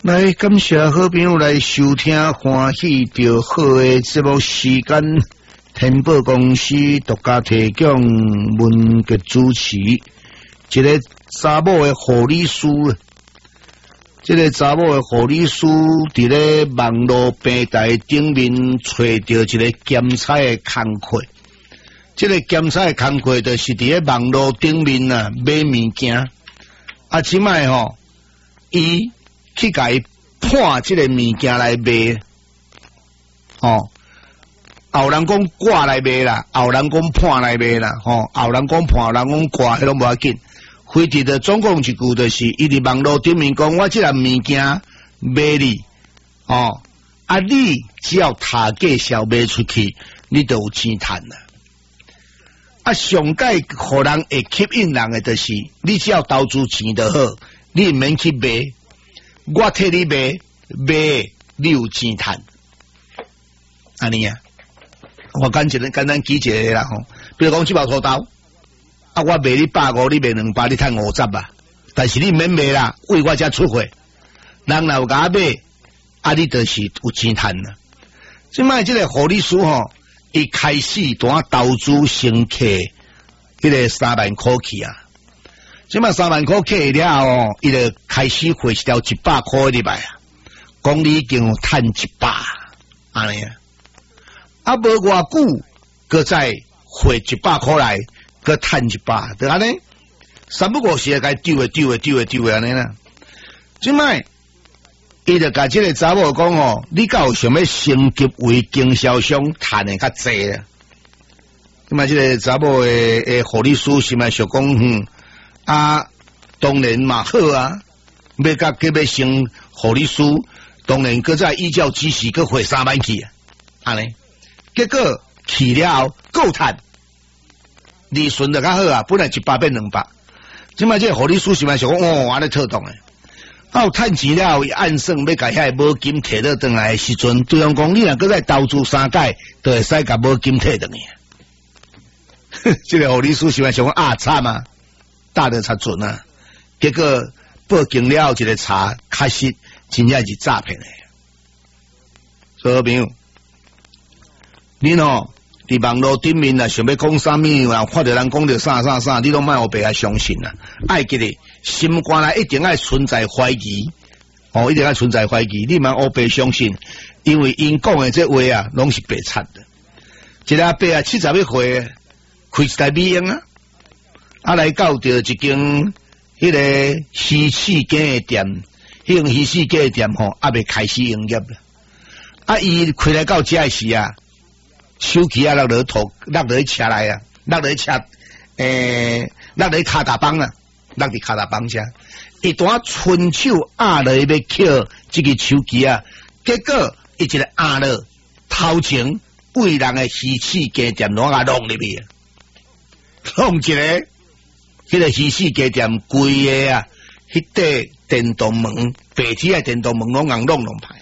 来，感谢好朋友来收听欢喜着好的节目时间，天宝公司独家提供文杰主持。一个查某的护理师，这个查某的护理师伫咧网络平台顶面找到一个兼差的工课。这个兼差的工课就是伫咧网络顶面啊买物件，啊，即摆吼，伊去甲伊判这个物件来卖，哦，后人讲挂来卖啦，后人讲判来卖啦，吼，后人讲判，后人讲挂，迄拢无要紧。回答的总共一句就是，伊伫网络顶面讲，我即个物件卖你，哦，啊，你只要价价销卖出去，你就有钱赚啦。啊，上界互人会吸引人的，就是你只要投资钱就好，你唔免去卖，我替你卖，你有钱赚。安尼啊，我简单举一个啦吼，比如讲这包土豆。啊！我卖你150，你卖200，你赚50啊！但是你免卖啦，为我才出货。人若有甲我买，啊，你就是有钱赚啦。即摆即个护理师吼，伊开始当投资先客，迄个3万块去啊。即摆3万块去了后，伊就开始汇一条100块入来啊。讲你已经有赚100，安尼啊。啊，无偌久，搁再汇100块来。个赚100，就安尼，3不5时甲丢诶安尼啦。即摆伊就甲即个查某讲吼，你敢有想要升级为经销商，赚诶较济啊？即摆即个查某诶护理师是咪想讲啊？当然嘛好啊，要升护理师，当然搁再依照指示搁汇3万去啊，安尼，结果去了后够赚。利润就较好啊，本来100变200，即摆这护理师是咪想讲哦，安尼特动诶，有趁钱了，伊按算要甲遐无金摕倒转来诶时阵，对方讲你若搁再投资3届，就会使甲无金摕倒去。这个护理师是咪想讲啊惨啊，大得较准啊，结果报警了后一个查，确实真正是诈骗诶。所以朋友，恁哦。伫网络顶面啊，想要讲啥物啊，看到人讲着啥，你拢莫有白来相信啊！爱记咧，心肝内一定爱存在怀疑，哦，一定爱存在怀疑，你莫黑白相信，因为因讲诶这话啊，拢是白贼的。一个阿伯啊，71岁，开一台美英啊，啊来到着一间迄个西式鸡的店，迄间西式鸡的店吼，还未开始营业啦。啊，伊开来到遮时啊。手机啊，落落车来啊，落落车，落落卡达邦啊，落伫卡达邦遮，一段伸手压落要捡这个手机啊，结果伊一个压落头前为人的西式鸡店拢啊弄入去，弄一个，迄个西式鸡店规个啊，迄块电动门，白铁的电动门拢硬弄排。